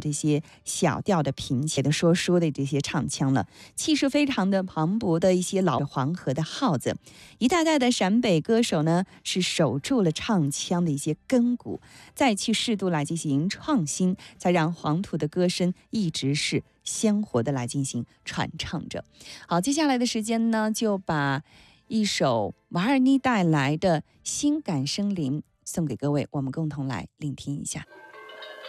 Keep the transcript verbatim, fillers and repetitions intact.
这些小调的平写的说书的这些唱腔了，气势非常的磅礴的一些老黄河的号子，一代代的陕北歌手呢是守住了唱腔的一些根骨，再去适度来进行创新，才让黄土的歌声一直是鲜活的来进行传唱着。好，接下来的时间呢，就把一首瓦尔妮带来的《心感生灵》送给各位，我们共同来聆听一下。